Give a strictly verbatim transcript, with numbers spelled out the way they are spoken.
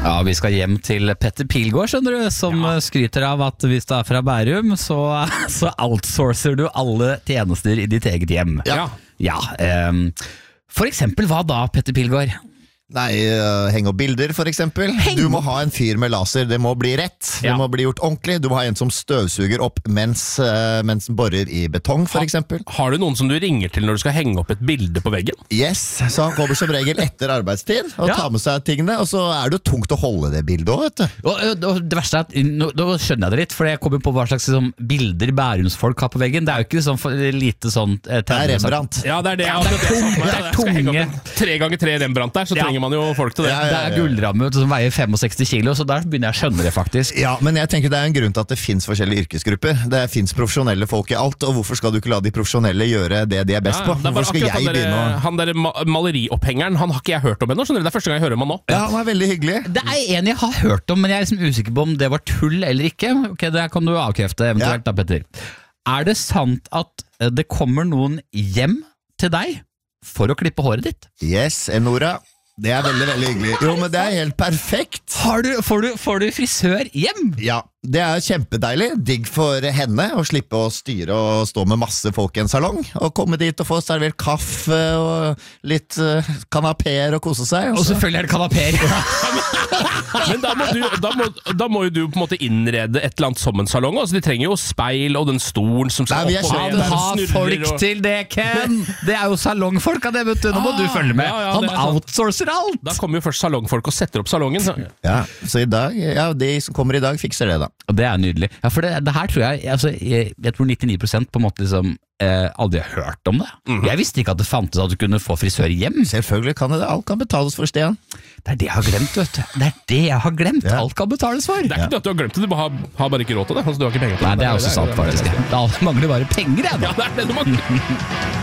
Ja, vi skal hjem til Petter Pilgaard, skjønner du, som ja. skryter av at hvis du er fra Bærum, så, så outsourcer du alle tjenester i ditt eget hjem. Ja. Ja, um, for eksempel, hva da, Petter Pilgaard? Nei, uh, heng opp bilder for eksempel. Heng. Du må ha en fyr med laser, det må bli rett. Det ja. må bli gjort ordentlig. Du må ha en som støvsuger opp mens, uh, mens den borer i betong for ha, eksempel. Har du noen som du ringer til når du skal henge opp et bilde på veggen? Yes, så han kommer som regel etter arbeidstid og ja. tar med seg tingene, og så er det jo tungt å holde det bildet også, vet du. Og, og det verste er at, nå, nå skjønner jeg det litt, for jeg kommer på hva slags liksom, bilder Bærumsfolk har på veggen. Det er jo ikke sånn for, lite sånn eh, det er Rembrandt. Ja, det er det. Ja, det er tunge. Det er tunge. Tre ganger tre Rembrandt der, så ja. trenger man jo folk til det. Ja, Det er gullramme som veier sekstifem kilo, så der begynner jeg å skjønne det faktisk. Ja, men jeg tenker det er en grunn til at det finnes forskjellige yrkesgrupper. Det finnes profesjonelle folk i alt, og hvorfor skal du ikke la de profesjonelle gjøre det de er best ja, på? Hvorfor skal jeg der, begynne å... Han der ma maleriopphengeren, han har ikke jeg hørt om ennå, skjønner du? Det er første gang jeg hører om han nå. Ja, han er veldig hyggelig. Det er en jeg har hørt om, men jeg er liksom usikker på om det var tull eller ikke. Ok, det kan du avkrefte eventuelt ja. da, Petter. Er det sant at det kommer noen hjem til deg for å klippe håret ditt? Yes, Nora. Det er veldig, veldig hyggelig. Jo, men det er helt perfekt. Har du, får, du, får du frisør hjem? Ja, det er kjempedeilig. Digg for henne å slippe å styre og stå med masse folk i en salong. Og komme dit og få servert kaffe og litt uh, kanaper og kose seg. Og, og selvfølgelig er det kanaper. Men da må, du, da, må, da må jo du på en måte innrede et eller annet som en salong. Altså, de trenger jo speil og den stolen som skal Nei, opp og ned. Han har folk og... til det, Ken! Det er jo salongfolk av det, vet du. Nå må ah, du følge med. Ja, ja, han outsourcer alt! Da kommer jo først salongfolk og setter opp salongen. Så. Ja, så i dag, ja, de som kommer i dag fikser det da. Og det er nydelig. Ja, for det, det her tror jeg, altså, jeg, jeg tror nittini prosent på en måte liksom eh, aldri har hørt om det. Mm-hmm. Jeg visste ikke at det fantes at du kunne få frisør hjem. Selvfølgelig kan det det. Alt kan betales for, Stian. Det er det jeg har glemt, vet du. Det er det jeg har glemt. Ja. Alt kan betales for. Det er ikke det at du har glemt det, du har, har bare ikke råd til det. Altså, du har ikke penger til Nei, det er også sant faktisk. Det mangler bare penger, jeg da. Ja, det er det du mangler.